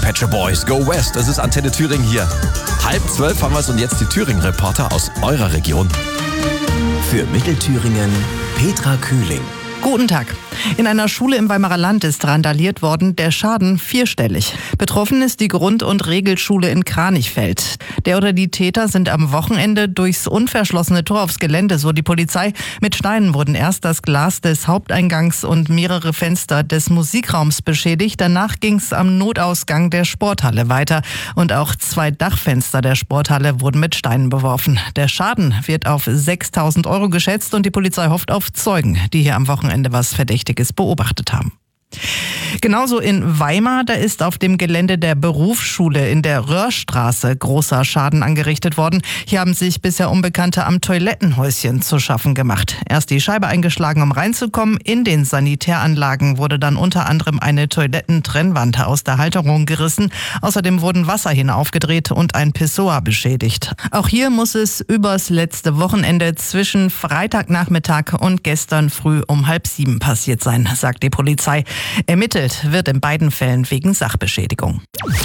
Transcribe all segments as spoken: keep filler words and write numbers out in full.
Pet Shop Boys, Go West. Es ist Antenne Thüringen hier. Halb zwölf haben wir es und jetzt die Thüringen-Reporter aus eurer Region. Für Mittelthüringen Petra Kühling. Guten Tag. In einer Schule im Weimarer Land ist randaliert worden, der Schaden vierstellig. Betroffen ist die Grund- und Regelschule in Kranichfeld. Der oder die Täter sind am Wochenende durchs unverschlossene Tor aufs Gelände, so die Polizei. Mit Steinen wurden erst das Glas des Haupteingangs und mehrere Fenster des Musikraums beschädigt. Danach ging es am Notausgang der Sporthalle weiter. Und auch zwei Dachfenster der Sporthalle wurden mit Steinen beworfen. Der Schaden wird auf sechstausend Euro geschätzt und die Polizei hofft auf Zeugen, die hier am Wochenende was Verdächtiges beobachtet haben. Genauso in Weimar, da ist auf dem Gelände der Berufsschule in der Röhrstraße großer Schaden angerichtet worden. Hier haben sich bisher Unbekannte am Toilettenhäuschen zu schaffen gemacht. Erst die Scheibe eingeschlagen, um reinzukommen. In den Sanitäranlagen wurde dann unter anderem eine Toilettentrennwand aus der Halterung gerissen. Außerdem wurden Wasserhähne aufgedreht und ein Pissoir beschädigt. Auch hier muss es übers letzte Wochenende zwischen Freitagnachmittag und gestern früh um halb sieben passiert sein, sagt die Polizei. Ermittelt wird in beiden Fällen wegen Sachbeschädigung.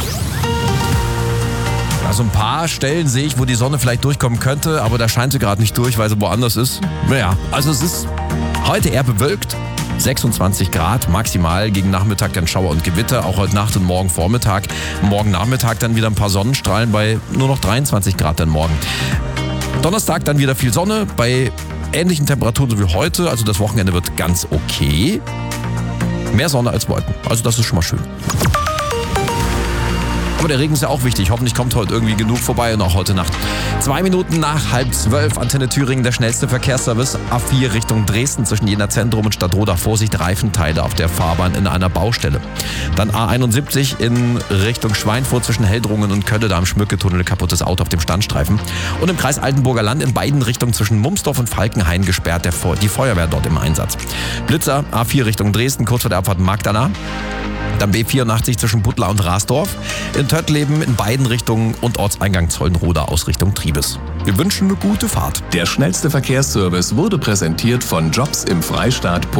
Also ein paar Stellen sehe ich, wo die Sonne vielleicht durchkommen könnte, aber da scheint sie gerade nicht durch, weil sie woanders ist. Naja, also es ist heute eher bewölkt. sechsundzwanzig Grad maximal, gegen Nachmittag dann Schauer und Gewitter, auch heute Nacht und morgen Vormittag. Morgen Nachmittag dann wieder ein paar Sonnenstrahlen bei nur noch dreiundzwanzig Grad dann morgen. Donnerstag dann wieder viel Sonne bei ähnlichen Temperaturen so wie heute, also das Wochenende wird ganz okay. Mehr Sonne als Wolken, also das ist schon mal schön. Aber der Regen ist ja auch wichtig. Hoffentlich kommt heute irgendwie genug vorbei und auch heute Nacht. Zwei Minuten nach halb zwölf, Antenne Thüringen, der schnellste Verkehrsservice. A vier Richtung Dresden zwischen Jena Zentrum und Stadtroda. Vorsicht, Reifenteile auf der Fahrbahn in einer Baustelle. Dann A einundsiebzig in Richtung Schweinfurt zwischen Heldrungen und Kölle. Da am Schmücketunnel kaputtes Auto auf dem Standstreifen. Und im Kreis Altenburger Land in beiden Richtungen zwischen Mumsdorf und Falkenhain gesperrt. Der Fe- die Feuerwehr dort im Einsatz. Blitzer, A vier Richtung Dresden, kurz vor der Abfahrt Magdala. Dann B vierundachtzig zwischen Butler und Rasdorf. In Töttleben in beiden Richtungen und Ortseingang Zollenroda aus Richtung Triebes. Wir wünschen eine gute Fahrt. Der schnellste Verkehrsservice wurde präsentiert von Jobs im Freistaat.